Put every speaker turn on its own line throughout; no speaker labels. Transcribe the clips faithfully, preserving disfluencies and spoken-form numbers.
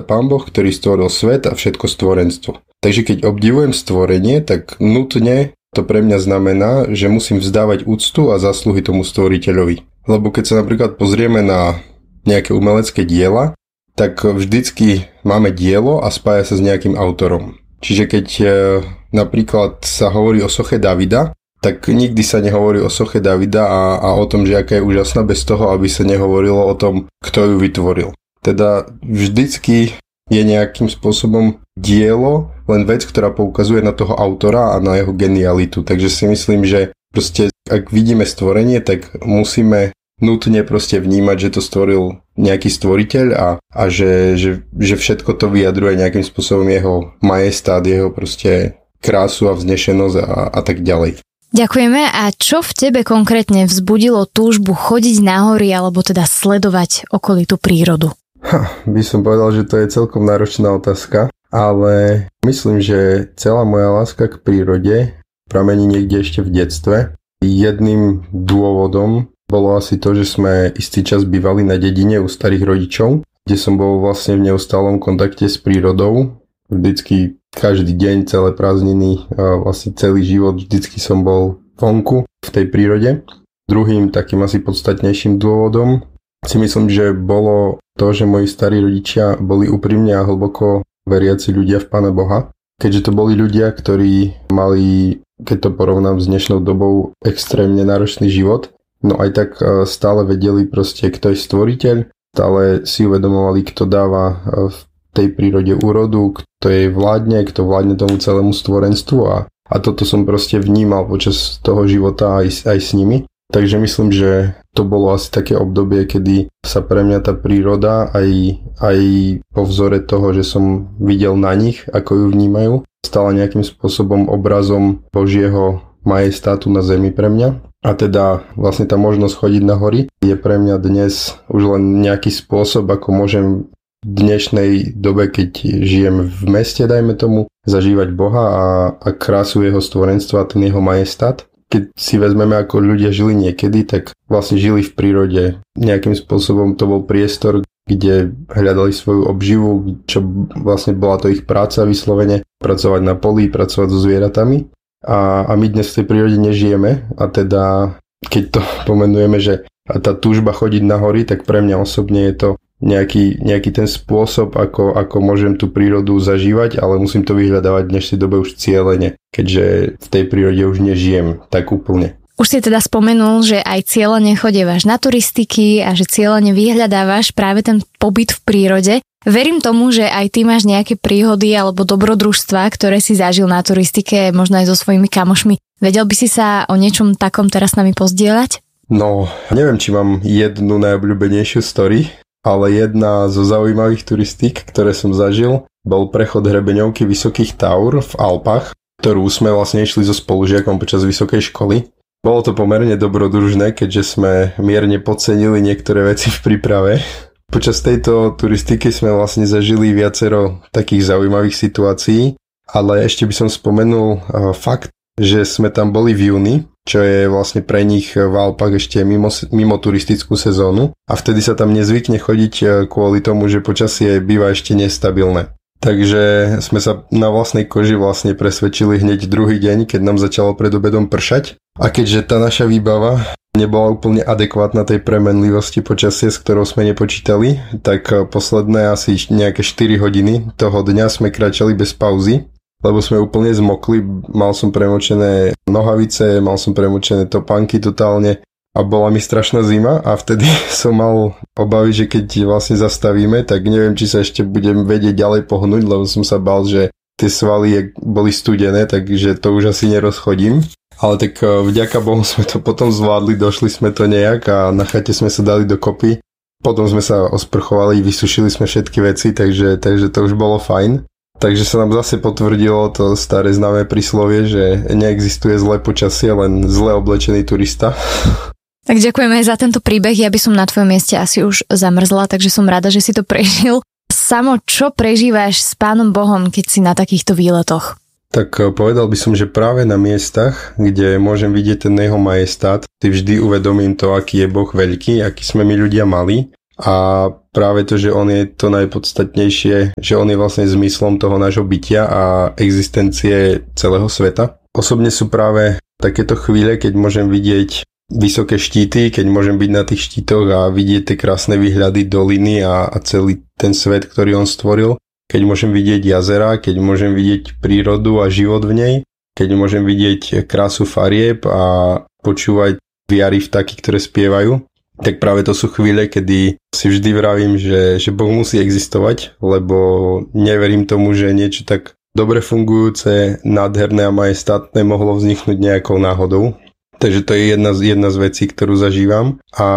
Pán Boh, ktorý stvoril svet a všetko stvorenstvo. Takže keď obdivujem stvorenie, tak nutne to pre mňa znamená, že musím vzdávať úctu a zásluhy tomu stvoriteľovi. Lebo keď sa napríklad pozrieme na nejaké umelecké diela, tak vždycky máme dielo a spája sa s nejakým autorom. Čiže keď e, napríklad sa hovorí o soche Davida, tak nikdy sa nehovorí o soche Davida a, a o tom, že aká je úžasná, bez toho, aby sa nehovorilo o tom, kto ju vytvoril. Teda vždycky je nejakým spôsobom dielo, len vec, ktorá poukazuje na toho autora a na jeho genialitu. Takže si myslím, že proste ak vidíme stvorenie, tak musíme nutne proste vnímať, že to stvoril nejaký stvoriteľ a, a že, že, že všetko to vyjadruje nejakým spôsobom jeho majestát, jeho proste krásu a vznešenosť a, a tak ďalej.
Ďakujeme. A čo v tebe konkrétne vzbudilo túžbu chodiť na hory alebo teda sledovať okolitú prírodu?
Ha, by som povedal, že to je celkom náročná otázka, ale myslím, že celá moja láska k prírode pramení niekde ešte v detstve. Jedným dôvodom bolo asi to, že sme istý čas bývali na dedine u starých rodičov, kde som bol vlastne v neustálom kontakte s prírodou. Vždycky každý deň, celé prázdniny, vlastne celý život, vždycky som bol vonku v tej prírode. Druhým takým asi podstatnejším dôvodom si myslím, že bolo to, že moji starí rodičia boli úprimne a hlboko veriaci ľudia v Pána Boha. Keďže to boli ľudia, ktorí mali, keď to porovnám s dnešnou dobou, extrémne náročný život, no aj tak stále vedeli proste, kto je stvoriteľ, stále si uvedomovali, kto dáva v tej prírode úrodu, kto jej vládne, kto vládne tomu celému stvorenstvu a, a toto som proste vnímal počas toho života aj, aj s nimi. Takže myslím, že to bolo asi také obdobie, kedy sa pre mňa tá príroda aj, aj po vzore toho, že som videl na nich, ako ju vnímajú, stala nejakým spôsobom obrazom Božieho majestátu na zemi pre mňa. A teda vlastne tá možnosť chodiť na hory je pre mňa dnes už len nejaký spôsob, ako môžem v dnešnej dobe, keď žijem v meste, dajme tomu, zažívať Boha a, a krásu jeho stvorenstva a ten jeho majestát. Keď si vezmeme, ako ľudia žili niekedy, tak vlastne žili v prírode. Nejakým spôsobom to bol priestor, kde hľadali svoju obživu, čo vlastne bola to ich práca vyslovene, pracovať na poli, pracovať so zvieratami. A, a my dnes v tej prírode nežijeme a teda, keď to pomenujeme, že tá túžba chodiť na hory, tak pre mňa osobne je to nejaký, nejaký ten spôsob, ako, ako môžem tú prírodu zažívať, ale musím to vyhľadávať v dnešnej dobe už cieľene, keďže v tej prírode už nežijem tak úplne.
Už si teda spomenul, že aj cieľene chodievaš na turistiky a že cieľene vyhľadávaš práve ten pobyt v prírode. Verím tomu, že aj ty máš nejaké príhody alebo dobrodružstvá, ktoré si zažil na turistike, možno aj so svojimi kamošmi. Vedel by si sa o niečom takom teraz s nami pozdieľať?
No, neviem, či mám jednu najobľúbenejšiu story, ale jedna zo zaujímavých turistík, ktoré som zažil, bol prechod hrebeňovky Vysokých Taur v Alpách, ktorú sme vlastne išli so spolužiakom počas vysokej školy. Bolo to pomerne dobrodružné, keďže sme mierne podcenili niektoré veci v príprave. Počas tejto turistiky sme vlastne zažili viacero takých zaujímavých situácií, ale ešte by som spomenul uh, fakt, že sme tam boli v júni, čo je vlastne pre nich v Alpách ešte mimo, mimo turistickú sezónu a vtedy sa tam nezvykne chodiť kvôli tomu, že počasie býva ešte nestabilné. Takže sme sa na vlastnej koži vlastne presvedčili hneď druhý deň, keď nám začalo pred obedom pršať. A keďže tá naša výbava nebola úplne adekvátna tej premenlivosti počasie, s ktorou sme nepočítali, tak posledné asi nejaké štyri hodiny toho dňa sme kráčali bez pauzy, lebo sme úplne zmokli, mal som premočené nohavice, mal som premočené topánky totálne a bola mi strašná zima a vtedy som mal obavy, že keď vlastne zastavíme, tak neviem, či sa ešte budem vedieť ďalej pohnúť, lebo som sa bál, že tie svaly boli studené, takže to už asi nerozchodím. Ale tak vďaka Bohu sme to potom zvládli, došli sme to nejak a na chate sme sa dali dokopy. Potom sme sa osprchovali, vysušili sme všetky veci, takže, takže to už bolo fajn. Takže sa nám zase potvrdilo to staré známe príslovie, že neexistuje zlé počasie, len zle oblečený turista.
Tak ďakujeme aj za tento príbeh. Ja by som na tvojom mieste asi už zamrzla, takže som rada, že si to prežil. Samo, čo prežívaš s Pánom Bohom, keď si na takýchto výletoch?
Tak povedal by som, že práve na miestach, kde môžem vidieť ten jeho majestát, si vždy uvedomím to, aký je Boh veľký, aký sme my ľudia mali. A práve to, že on je to najpodstatnejšie, že on je vlastne zmyslom toho nášho bytia a existencie celého sveta. Osobne sú práve takéto chvíle, keď môžem vidieť vysoké štíty, keď môžem byť na tých štítoch a vidieť tie krásne výhľady doliny a, a celý ten svet, ktorý on stvoril. Keď môžem vidieť jazera, keď môžem vidieť prírodu a život v nej, keď môžem vidieť krásu farieb a počúvať viary vtáky, ktoré spievajú, tak práve to sú chvíle, kedy si vždy vravím, že, že Boh musí existovať, lebo neverím tomu, že niečo tak dobre fungujúce, nádherné a majestátne mohlo vzniknúť nejakou náhodou. Takže to je jedna z, jedna z vecí, ktorú zažívam. A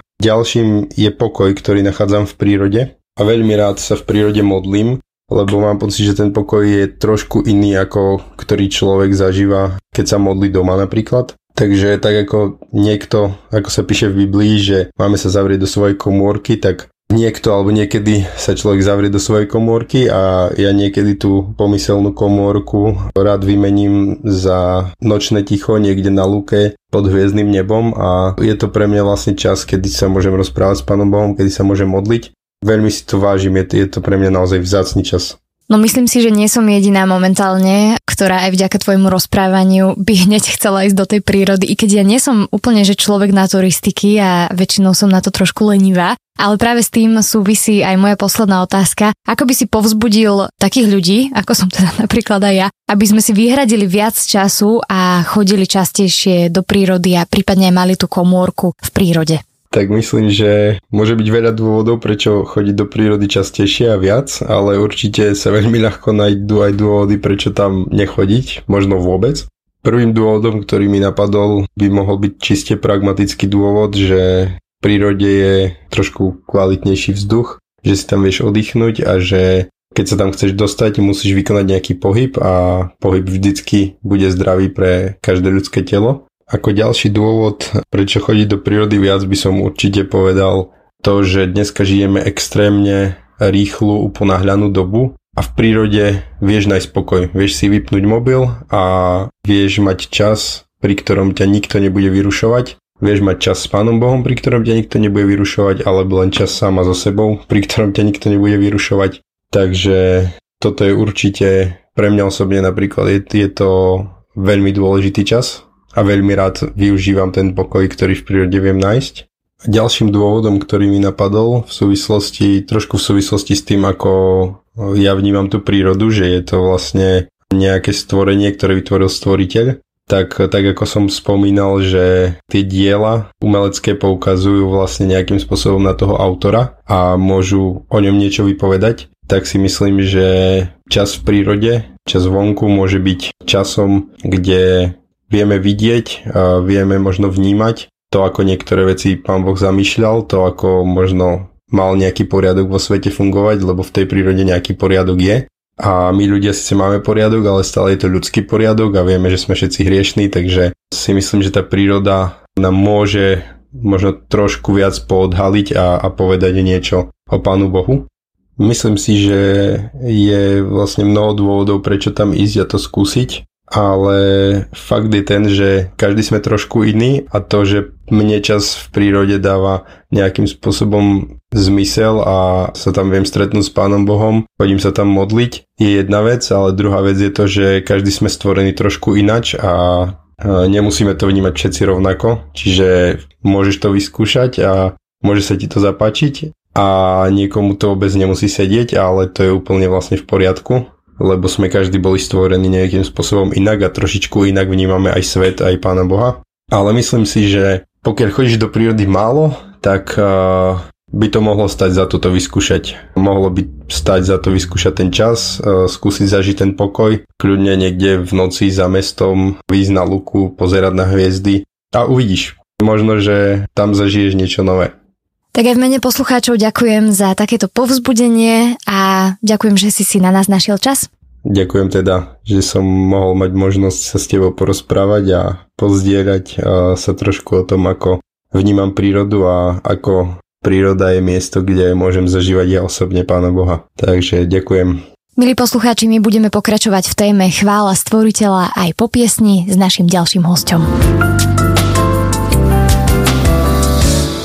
ďalším je pokoj, ktorý nachádzam v prírode. A veľmi rád sa v prírode modlím, lebo mám pocit, že ten pokoj je trošku iný, ako ktorý človek zažíva, keď sa modlí doma napríklad. Takže tak ako niekto, ako sa píše v Biblii, že máme sa zavrieť do svojej komórky, tak niekto alebo niekedy sa človek zavrie do svojej komórky a ja niekedy tú pomyselnú komórku rád vymením za nočné ticho niekde na lúke pod hviezdnym nebom a je to pre mňa vlastne čas, kedy sa môžem rozprávať s Pánom Bohom, kedy sa môžem modliť. Veľmi si to vážim, je to pre mňa naozaj vzácny čas.
No myslím si, že nie som jediná momentálne, ktorá aj vďaka tvojmu rozprávaniu by hneď chcela ísť do tej prírody, i keď ja nie som úplne že človek na turistiky a väčšinou som na to trošku lenivá, ale práve s tým súvisí aj moja posledná otázka. Ako by si povzbudil takých ľudí, ako som teda napríklad aj ja, aby sme si vyhradili viac času a chodili častejšie do prírody a prípadne aj mali tú komórku v prírode?
Tak myslím, že môže byť veľa dôvodov, prečo chodiť do prírody častejšie a viac, ale určite sa veľmi ľahko nájdú aj dôvody, prečo tam nechodiť, možno vôbec. Prvým dôvodom, ktorý mi napadol, by mohol byť čiste pragmatický dôvod, že v prírode je trošku kvalitnejší vzduch, že si tam vieš oddychnúť a že keď sa tam chceš dostať, musíš vykonať nejaký pohyb a pohyb vždycky bude zdravý pre každé ľudské telo. Ako ďalší dôvod, prečo chodiť do prírody viac, by som určite povedal to, že dneska žijeme extrémne rýchlu, uponáhľanú dobu a v prírode vieš nájsť pokoj. Vieš si vypnúť mobil a vieš mať čas, pri ktorom ťa nikto nebude vyrušovať. Vieš mať čas s Pánom Bohom, pri ktorom ťa nikto nebude vyrušovať, alebo len čas sama so sebou, pri ktorom ťa nikto nebude vyrušovať. Takže toto je určite pre mňa osobne napríklad, je, je to veľmi dôležitý čas. A veľmi rád využívam ten pokoj, ktorý v prírode viem nájsť. A ďalším dôvodom, ktorý mi napadol v súvislosti, trošku v súvislosti s tým, ako ja vnímam tú prírodu, že je to vlastne nejaké stvorenie, ktoré vytvoril stvoriteľ, tak, tak ako som spomínal, že tie diela umelecké poukazujú vlastne nejakým spôsobom na toho autora a môžu o ňom niečo vypovedať, tak si myslím, že čas v prírode, čas vonku môže byť časom, kde vieme vidieť, a vieme možno vnímať to, ako niektoré veci Pán Boh zamýšľal, to, ako možno mal nejaký poriadok vo svete fungovať, lebo v tej prírode nejaký poriadok je. A my ľudia síce máme poriadok, ale stále je to ľudský poriadok a vieme, že sme všetci hriešní, takže si myslím, že tá príroda nám môže možno trošku viac poodhaliť a, a povedať niečo o Pánu Bohu. Myslím si, že je vlastne mnoho dôvodov, prečo tam ísť a to skúsiť. Ale fakt je ten, že každý sme trošku iný a to, že mne čas v prírode dáva nejakým spôsobom zmysel a sa tam viem stretnúť s Pánom Bohom, chodím sa tam modliť, je jedna vec, ale druhá vec je to, že každý sme stvorení trošku inač a nemusíme to vnímať všetci rovnako, čiže môžeš to vyskúšať a môže sa ti to zapáčiť a niekomu to vôbec nemusí sedieť, ale to je úplne vlastne v poriadku. Lebo sme každý boli stvorení nejakým spôsobom inak a trošičku inak vnímame aj svet, aj Pána Boha. Ale myslím si, že pokiaľ chodíš do prírody málo, tak uh, by to mohlo stať za to to vyskúšať. Mohlo by stať za to vyskúšať ten čas, uh, skúsiť zažiť ten pokoj, kľudne niekde v noci za mestom, výjsť na luku, pozerať na hviezdy a uvidíš. Možno, že tam zažiješ niečo nové.
Tak aj v mene poslucháčov ďakujem za takéto povzbudenie a ďakujem, že si si na nás našiel čas.
Ďakujem teda, že som mohol mať možnosť sa s tebou porozprávať a pozdieľať sa trošku o tom, ako vnímam prírodu a ako príroda je miesto, kde môžem zažívať ja osobne Pána Boha. Takže ďakujem.
Milí poslucháči, my budeme pokračovať v téme chvála stvoriteľa aj po piesni s našim ďalším hosťom. V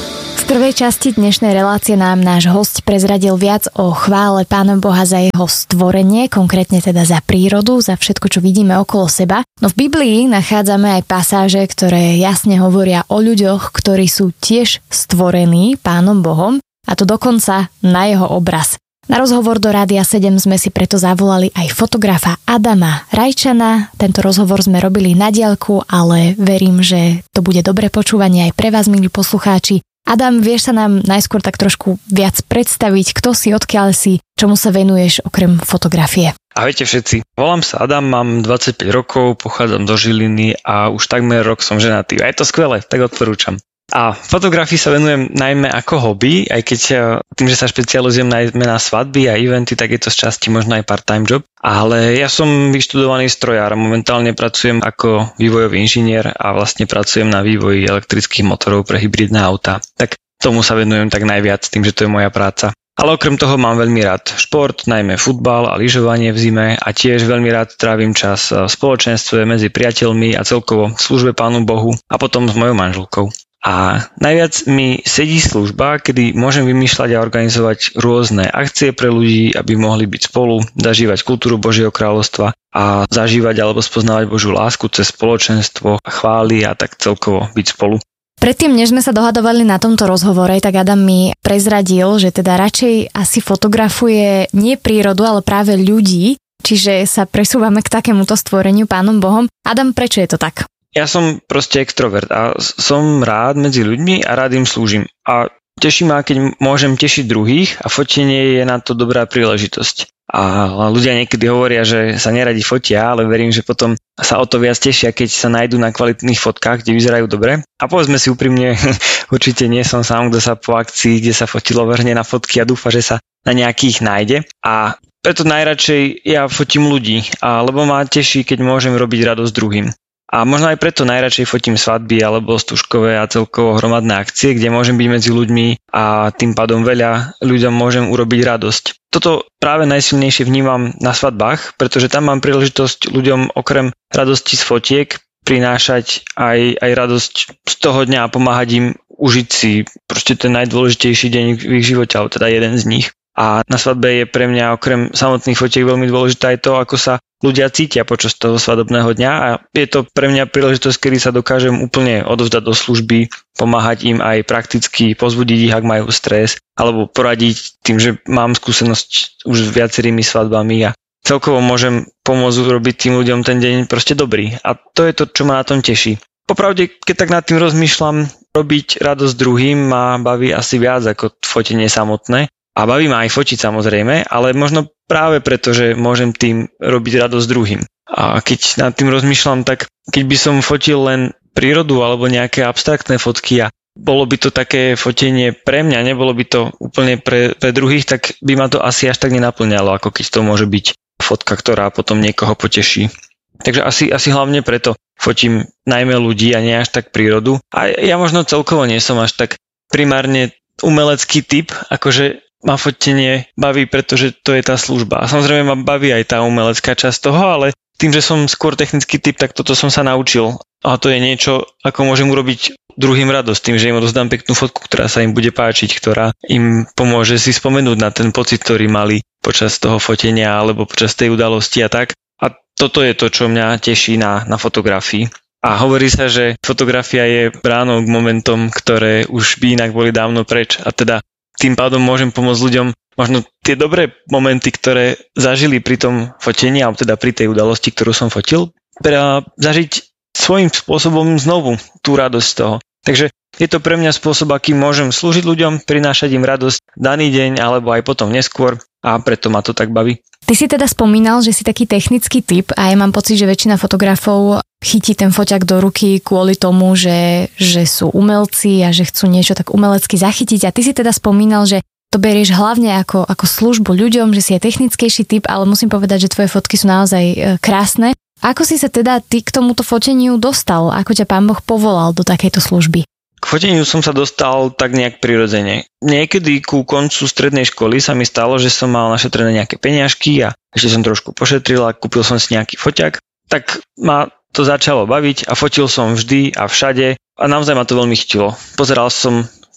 V prvej časti dnešnej relácie nám náš hosť prezradil viac o chvále Pána Boha za jeho stvorenie, konkrétne teda za prírodu, za všetko, čo vidíme okolo seba. No v Biblii nachádzame aj pasáže, ktoré jasne hovoria o ľuďoch, ktorí sú tiež stvorení Pánom Bohom, a to dokonca na jeho obraz. Na rozhovor do Rádia sedem sme si preto zavolali aj fotografa Adama Rajčana. Tento rozhovor sme robili na diaľku, ale verím, že to bude dobré počúvanie aj pre vás, milí poslucháči. Adam, vieš sa nám najskôr tak trošku viac predstaviť, kto si, odkiaľ si, čomu sa venuješ okrem fotografie?
Ahojte všetci, volám sa Adam, mám dvadsaťpäť rokov, pochádzam do Žiliny a už takmer rok som ženatý. A je to skvelé, tak odporúčam. A fotografii sa venujem najmä ako hobby, aj keď tým, že sa špecializujem najmä na svadby a eventy, tak je to z časti možno aj part-time job. Ale ja som vyštudovaný strojár, momentálne pracujem ako vývojový inžinier a vlastne pracujem na vývoji elektrických motorov pre hybridné autá. Tak tomu sa venujem tak najviac, tým, že to je moja práca. Ale okrem toho mám veľmi rád šport, najmä futbal a lyžovanie v zime a tiež veľmi rád trávim čas v spoločenstve medzi priateľmi a celkovo v službe Pánu Bohu a potom s mojou manželkou. A najviac mi sedí služba, kedy môžem vymýšľať a organizovať rôzne akcie pre ľudí, aby mohli byť spolu, zažívať kultúru Božieho kráľovstva a zažívať alebo spoznávať Božiu lásku cez spoločenstvo, chvály a tak celkovo byť spolu.
Predtým, než sme sa dohadovali na tomto rozhovore, tak Adam mi prezradil, že teda radšej asi fotografuje nie prírodu, ale práve ľudí, čiže sa presúvame k takémuto stvoreniu Pánom Bohom. Adam, prečo je to tak?
Ja som proste extrovert a som rád medzi ľuďmi a rád im slúžim. A teší ma, keď môžem tešiť druhých a fotenie je na to dobrá príležitosť. A ľudia niekedy hovoria, že sa neradi fotia, ale verím, že potom sa o to viac tešia, keď sa nájdú na kvalitných fotkách, kde vyzerajú dobre. A povedzme si úprimne, určite nie som sám, kto sa po akcii, kde sa fotilo, vrhne na fotky a dúfa, že sa na nejakých nájde. A preto najradšej ja fotím ľudí, lebo ma teší, keď môžem robiť radosť druhým. A možno aj preto najradšej fotím svadby alebo stužkové a celkovo hromadné akcie, kde môžem byť medzi ľuďmi a tým pádom veľa ľuďom môžem urobiť radosť. Toto práve najsilnejšie vnímam na svadbách, pretože tam mám príležitosť ľuďom okrem radosti z fotiek prinášať aj, aj radosť z toho dňa a pomáhať im užiť si proste ten najdôležitejší deň v ich živote, alebo teda jeden z nich. A na svadbe je pre mňa okrem samotných fotiek veľmi dôležité aj to, ako sa ľudia cítia počas toho svadobného dňa a je to pre mňa príležitosť, kedy sa dokážem úplne odovzdať do služby, pomáhať im aj prakticky, pozbudiť ich, ak majú stres, alebo poradiť tým, že mám skúsenosť už s viacerými svadbami a celkovo môžem pomôcť urobiť tým ľuďom ten deň proste dobrý. A to je to, čo ma na tom teší. Popravde, keď tak nad tým rozmýšľam, robiť radosť druhým ma baví asi viac ako fotenie samotné. A baví ma aj fotiť samozrejme, ale možno práve preto, že môžem tým robiť radosť druhým. A keď nad tým rozmýšľam, tak keď by som fotil len prírodu alebo nejaké abstraktné fotky a bolo by to také fotenie pre mňa, nebolo by to úplne pre, pre druhých, tak by ma to asi až tak nenaplňalo, ako keď to môže byť fotka, ktorá potom niekoho poteší. Takže asi, asi hlavne preto fotím najmä ľudí a nie až tak prírodu. A ja možno celkovo nie som až tak primárne umelecký typ, akože ma fotenie baví, pretože to je tá služba. A samozrejme ma baví aj tá umelecká časť toho, ale tým, že som skôr technický typ, tak toto som sa naučil. A to je niečo, ako môžem urobiť druhým radosť, tým, že im odozdám peknú fotku, ktorá sa im bude páčiť, ktorá im pomôže si spomenúť na ten pocit, ktorý mali počas toho fotenia alebo počas tej udalosti a tak. A toto je to, čo mňa teší na, na fotografii. A hovorí sa, že fotografia je bránou k momentom, ktoré už by inak boli dávno preč. A teda tým pádom môžem pomôcť ľuďom možno tie dobré momenty, ktoré zažili pri tom fotení, alebo teda pri tej udalosti, ktorú som fotil, teda zažiť svojím spôsobom znovu tú radosť z toho. Takže je to pre mňa spôsob, akým môžem slúžiť ľuďom, prinášať im radosť daný deň, alebo aj potom neskôr a preto ma to tak baví.
Ty si teda spomínal, že si taký technický typ a ja mám pocit, že väčšina fotografov chytí ten foťak do ruky kvôli tomu, že, že sú umelci a že chcú niečo tak umelecky zachytiť. A ty si teda spomínal, že to berieš hlavne ako, ako službu ľuďom, že si je technickejší typ, ale musím povedať, že tvoje fotky sú naozaj krásne. Ako si sa teda ty k tomuto foteniu dostal? Ako ťa Pán Boh povolal do takejto služby?
K foteniu som sa dostal tak nejak prirodzene. Niekedy ku koncu strednej školy sa mi stalo, že som mal našetrené nejaké peniažky a ešte som trošku pošetril a kúpil som si nejaký foťak. Tak ma to začalo baviť a fotil som vždy a všade a naozaj ma to veľmi chytilo. Pozeral som v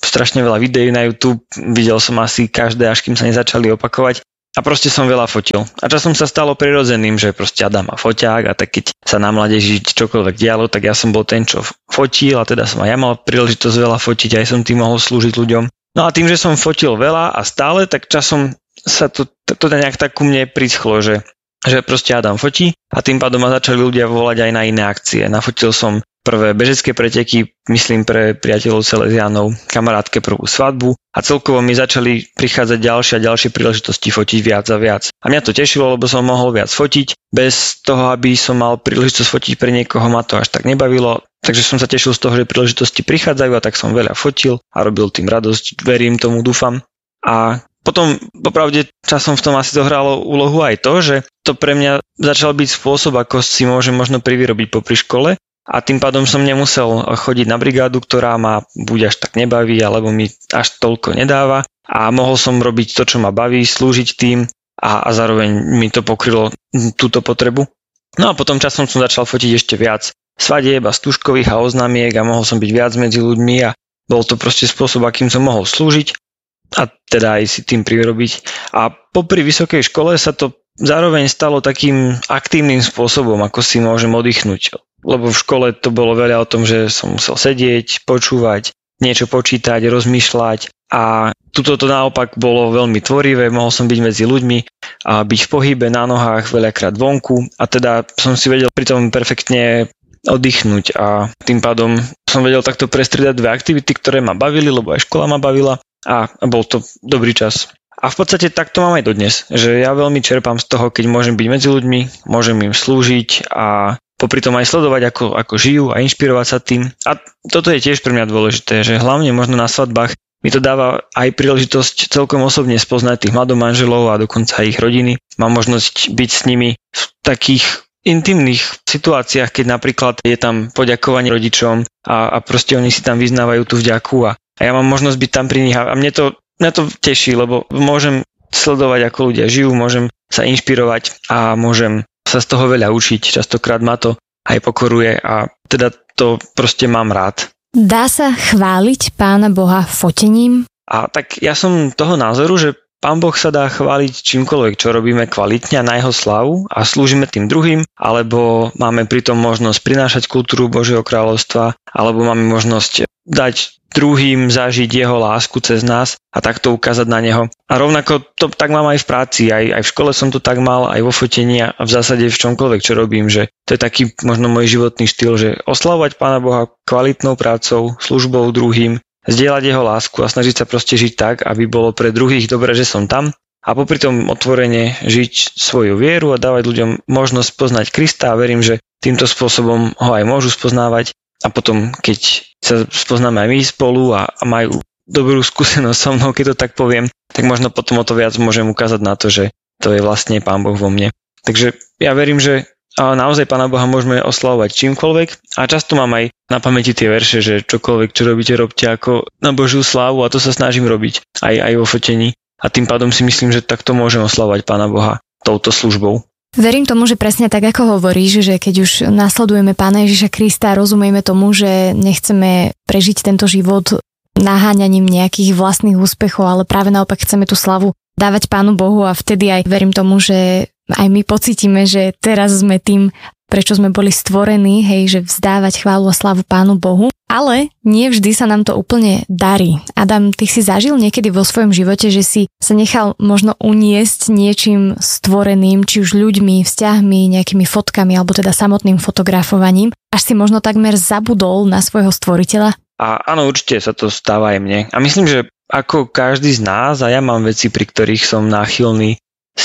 strašne veľa videí na YouTube, videl som asi každé, až kým sa nezačali opakovať. A proste som veľa fotil. A časom sa stalo prirodzeným, že proste Adam má foťák a tak keď sa na mládeži čokoľvek dialo, tak ja som bol ten, čo fotil a teda som aj ja mal príležitosť veľa fotiť, aj som tým mohol slúžiť ľuďom. No a tým, že som fotil veľa a stále, tak časom sa to, to, to nejak tak ku mne prischlo, že, že proste Adam fotí a tým pádom ma začali ľudia volať aj na iné akcie. Nafotil som prvé bežecké preteky, myslím pre priateľov Salesiánov, kamarátke prvú svadbu a celkovo mi začali prichádzať ďalšie a ďalšie príležitosti fotiť viac a viac. A mňa to tešilo, lebo som mohol viac fotiť, bez toho, aby som mal príležitosť fotiť pre niekoho, ma to až tak nebavilo. Takže som sa tešil z toho, že príležitosti prichádzajú a tak som veľa fotil a robil tým radosť, verím tomu, dúfam. A potom, popravde, časom v tom asi zohralo úlohu aj to, že to pre mňa začal byť spôsob, ako si môžem možno privyrobiť popri škole. A tým pádom som nemusel chodiť na brigádu, ktorá ma buď až tak nebaví, alebo mi až toľko nedáva. A mohol som robiť to, čo ma baví, slúžiť tým a, a zároveň mi to pokrylo túto potrebu. No a potom časom som začal fotiť ešte viac svadieb a stužkových a oznámiek a mohol som byť viac medzi ľuďmi a bol to proste spôsob, akým som mohol slúžiť a teda aj si tým prirobiť. A popri vysokej škole sa to zároveň stalo takým aktívnym spôsobom, ako si môžem oddychnúť. Lebo v škole to bolo veľa o tom, že som musel sedieť, počúvať, niečo počítať, rozmýšľať a tuto to naopak bolo veľmi tvorivé, mohol som byť medzi ľuďmi a byť v pohybe na nohách veľakrát vonku a teda som si vedel pritom perfektne oddychnúť a tým pádom som vedel takto prestriedať dve aktivity, ktoré ma bavili, lebo aj škola ma bavila a bol to dobrý čas. A v podstate takto mám aj dodnes, že ja veľmi čerpám z toho, keď môžem byť medzi ľuďmi, môžem im slúžiť a popri tom aj sledovať, ako, ako žijú a inšpirovať sa tým. A toto je tiež pre mňa dôležité, že hlavne možno na svadbách mi to dáva aj príležitosť celkom osobne spoznať tých mladomanželov a dokonca aj ich rodiny. Mám možnosť byť s nimi v takých intimných situáciách, keď napríklad je tam poďakovanie rodičom a, a proste oni si tam vyznávajú tú vďaku a, a ja mám možnosť byť tam pri nich a mne to, mňa to teší, lebo môžem sledovať, ako ľudia žijú, môžem sa inšpirovať a môžem sa z toho veľa učiť, častokrát ma to aj pokoruje a teda to proste mám rád.
Dá sa chváliť Pána Boha fotením?
A tak ja som toho názoru, že Pán Boh sa dá chváliť čímkoľvek, čo robíme kvalitne a na jeho slávu a slúžime tým druhým, alebo máme pritom možnosť prinášať kultúru Božieho kráľovstva, alebo máme možnosť dať druhým zažiť jeho lásku cez nás a takto ukázať na neho. A rovnako to tak mám aj v práci, aj, aj v škole som to tak mal, aj vo fotení a v zásade v čomkoľvek, čo robím, že to je taký možno môj životný štýl, že oslavovať Pána Boha kvalitnou prácou, službou druhým, zdieľať jeho lásku a snažiť sa proste žiť tak, aby bolo pre druhých dobre, že som tam a popri tom otvorene žiť svoju vieru a dávať ľuďom možnosť poznať Krista a verím, že týmto spôsobom ho aj môžu spoznávať a potom, keď sa spoznáme aj my spolu a, a majú dobrú skúsenosť so mnou, keď to tak poviem, tak možno potom o to viac môžem ukázať na to, že to je vlastne Pán Boh vo mne. Takže ja verím, že naozaj Pána Boha môžeme oslavovať čímkoľvek a často mám aj na pamäti tie verše, že čokoľvek, čo robíte, robte ako na Božiu slávu a to sa snažím robiť aj, aj vo fotení a tým pádom si myslím, že takto môžem oslavovať Pána Boha touto službou.
Verím tomu, že presne tak, ako hovoríš, že keď už nasledujeme Pána Ježiša Krista, rozumieme tomu, že nechceme prežiť tento život naháňaním nejakých vlastných úspechov, ale práve naopak chceme tú slavu dávať Pánu Bohu a vtedy aj verím tomu, že aj my pocítime, že teraz sme tým, prečo sme boli stvorení, hej, že vzdávať chválu a slavu Pánu Bohu. Ale nie vždy sa nám to úplne darí. Adam, ty si zažil niekedy vo svojom živote, že si sa nechal možno uniesť niečím stvoreným, či už ľuďmi, vzťahmi, nejakými fotkami, alebo teda samotným fotografovaním, až si možno takmer zabudol na svojho stvoriteľa?
A áno, určite sa to stáva aj mne. A myslím, že ako každý z nás, a ja mám veci, pri ktorých som náchylný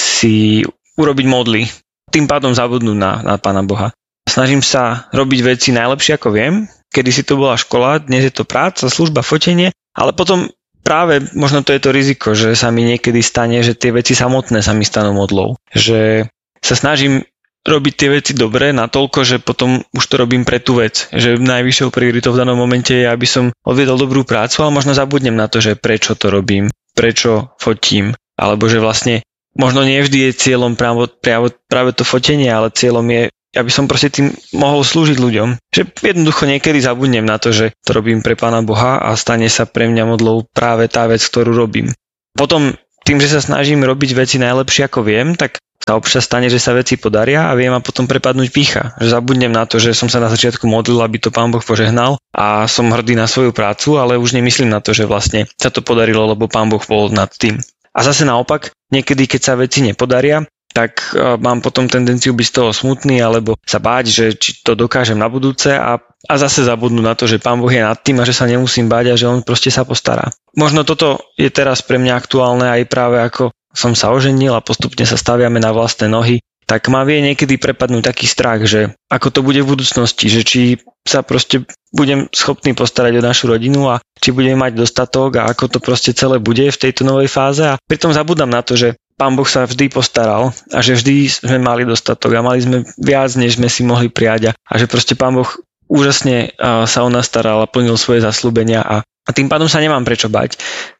si urobiť modly, tým pádom zabudnúť na, na Pána Boha. Snažím sa robiť veci najlepšie, ako viem. Kedysi to bola škola, dnes je to práca, služba, fotenie, ale potom práve možno to je to riziko, že sa mi niekedy stane, že tie veci samotné sa mi stanú modlou. Že sa snažím robiť tie veci dobre natoľko, že potom už to robím pre tú vec. Že najvyššou prioritou v danom momente je, aby som odviedol dobrú prácu, ale možno zabudnem na to, že prečo to robím, prečo fotím, alebo že vlastne možno nie vždy je cieľom práve, práve, práve to fotenie, ale cieľom je aby som proste tým mohol slúžiť ľuďom. Že jednoducho niekedy zabudnem na to, že to robím pre Pána Boha a stane sa pre mňa modlou práve tá vec, ktorú robím. Potom tým, že sa snažím robiť veci najlepšie ako viem, tak sa občas stane, že sa veci podaria a viem ma potom prepadnúť pýcha. Že zabudnem na to, že som sa na začiatku modlil, aby to Pán Boh požehnal a som hrdý na svoju prácu, ale už nemyslím na to, že vlastne sa to podarilo, lebo Pán Boh bol nad tým. A zase naopak, niekedy, keď sa veci nepodaria, tak mám potom tendenciu byť z toho smutný alebo sa báť, že či to dokážem na budúce a, a zase zabudnú na to, že Pán Boh je nad tým a že sa nemusím báť a že on proste sa postará. Možno toto je teraz pre mňa aktuálne aj práve ako som sa oženil a postupne sa staviame na vlastné nohy, tak ma vie niekedy prepadnúť taký strach, že ako to bude v budúcnosti, že či sa proste budem schopný postarať o našu rodinu a či budem mať dostatok a ako to proste celé bude v tejto novej fáze a pritom zabudám na to, že Pán Boh sa vždy postaral a že vždy sme mali dostatok a mali sme viac, než sme si mohli prijať a že proste Pán Boh úžasne sa o nás staral a plnil svoje zasľúbenia a, a tým pádom sa nemám prečo bať.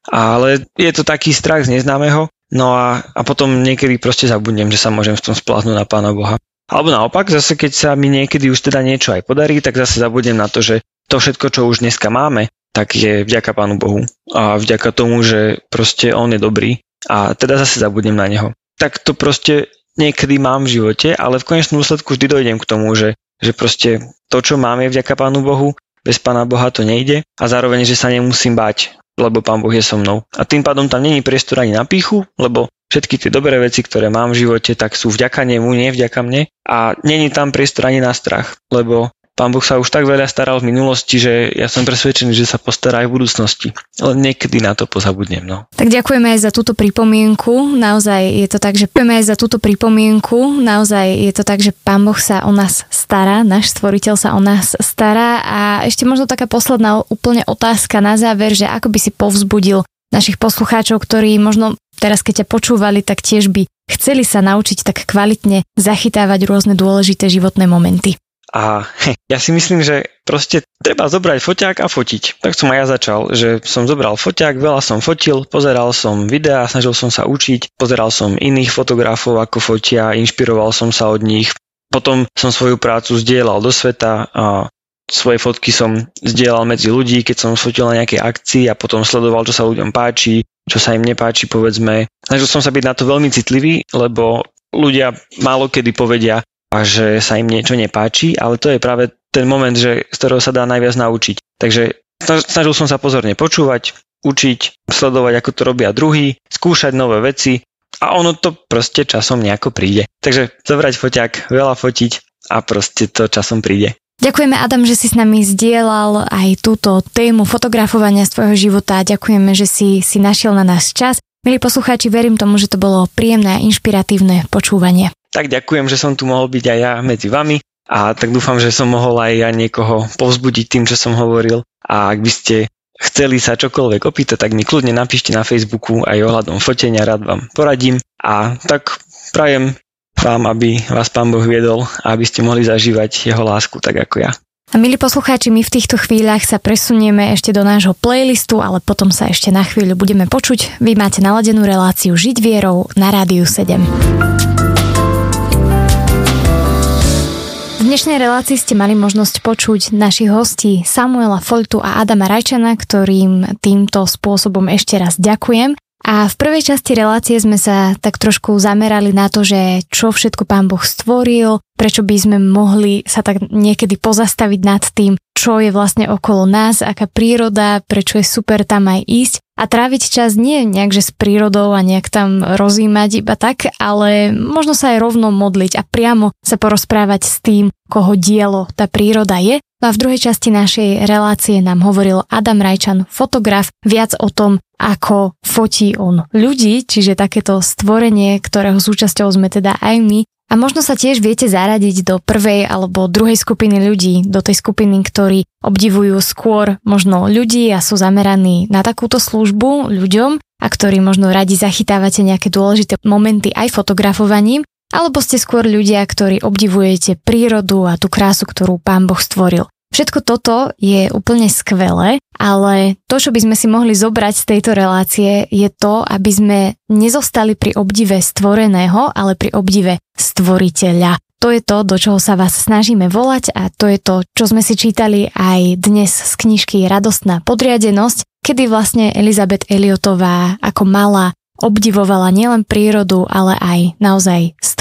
Ale je to taký strach z neznámeho, no a, a potom niekedy proste zabudnem, že sa môžem v tom spláhnuť na Pána Boha. Alebo naopak, zase keď sa mi niekedy už teda niečo aj podarí, tak zase zabudnem na to, že to všetko, čo už dneska máme, tak je vďaka Pánu Bohu a vďaka tomu, že proste On je dobrý. A teda zase zabudnem na neho. Tak to proste niekedy mám v živote, ale v konečnom dôsledku vždy dojdem k tomu, že, že proste to, čo mám, je vďaka Pánu Bohu, bez Pána Boha to nejde a zároveň, že sa nemusím báť, lebo Pán Boh je so mnou. A tým pádom tam není priestor ani na pýchu, lebo všetky tie dobré veci, ktoré mám v živote, tak sú vďaka nemu, nie vďaka mne a není tam priestor ani na strach, lebo Pán Boh sa už tak veľa staral v minulosti, že ja som presvedčený, že sa postará aj v budúcnosti. Len niekedy na to pozabudnem. No.
Tak ďakujeme aj za túto pripomienku. Naozaj je to tak, že ďakujeme aj za túto pripomienku. Naozaj je to tak, že Pán Boh sa o nás stará, náš stvoriteľ sa o nás stará. A ešte možno taká posledná úplne otázka na záver, že ako by si povzbudil našich poslucháčov, ktorí možno teraz, keď ťa počúvali, tak tiež by chceli sa naučiť tak kvalitne zachytávať rôzne dôležité životné momenty.
A he, ja si myslím, že proste treba zobrať foťák a fotiť. Tak som aj ja začal, že som zobral foťák, veľa som fotil, pozeral som videá, snažil som sa učiť, pozeral som iných fotografov, ako fotia, inšpiroval som sa od nich. Potom som svoju prácu zdieľal do sveta a svoje fotky som zdieľal medzi ľudí, keď som fotil na nejakej akcii a potom sledoval, čo sa ľuďom páči, čo sa im nepáči, povedzme. Snažil som sa byť na to veľmi citlivý, lebo ľudia málo kedy povedia, a že sa im niečo nepáči, ale to je práve ten moment, že, z ktorého sa dá najviac naučiť. Takže snažil som sa pozorne počúvať, učiť, sledovať, ako to robia druhí, skúšať nové veci a ono to proste časom nejako príde. Takže zobrať foťák, veľa fotiť a proste to časom príde.
Ďakujeme, Adam, že si s nami zdieľal aj túto tému fotografovania z tvojho života. Ďakujeme, že si, si našiel na nás čas. Milí poslucháči, verím tomu, že to bolo príjemné a inšpiratívne počúvanie.
Tak ďakujem, že som tu mohol byť aj ja medzi vami a tak dúfam, že som mohol aj ja niekoho povzbudiť tým, čo som hovoril. A ak by ste chceli sa čokoľvek opýtať, tak mi kľudne napíšte na Facebooku aj ohľadom fotenia, rád vám poradím. A tak prajem vám, aby vás Pán Boh viedol a aby ste mohli zažívať jeho lásku tak ako ja.
A milí poslucháči, my v týchto chvíľach sa presunieme ešte do nášho playlistu, ale potom sa ešte na chvíľu budeme počuť. Vy máte naladenú reláciu Žiť vierou na Rádiu sedem. V dnešnej relácii ste mali možnosť počuť našich hostí Samuela Foltu a Adama Rajčana, ktorým týmto spôsobom ešte raz ďakujem. A v prvej časti relácie sme sa tak trošku zamerali na to, že čo všetko Pán Boh stvoril, prečo by sme mohli sa tak niekedy pozastaviť nad tým, čo je vlastne okolo nás, aká príroda, prečo je super tam aj ísť a tráviť čas nie nejakže s prírodou a nejak tam rozímať iba tak, ale možno sa aj rovno modliť a priamo sa porozprávať s tým, koho dielo tá príroda je. A v druhej časti našej relácie nám hovoril Adam Rajčan, fotograf, viac o tom, ako fotí on ľudí, čiže takéto stvorenie, ktorého súčasťou sme teda aj my. A možno sa tiež viete zaradiť do prvej alebo druhej skupiny ľudí, do tej skupiny, ktorí obdivujú skôr možno ľudí a sú zameraní na takúto službu ľuďom a ktorí možno radi zachytávate nejaké dôležité momenty aj fotografovaním, alebo ste skôr ľudia, ktorí obdivujete prírodu a tú krásu, ktorú Pán Boh stvoril. Všetko toto je úplne skvelé, ale to, čo by sme si mohli zobrať z tejto relácie, je to, aby sme nezostali pri obdive stvoreného, ale pri obdive stvoriteľa. to je to, do čoho sa vás snažíme volať a to je to, čo sme si čítali aj dnes z knižky Radostná podriadenosť, kedy vlastne Elizabeth Elliottová ako malá obdivovala nielen prírodu, ale aj naozaj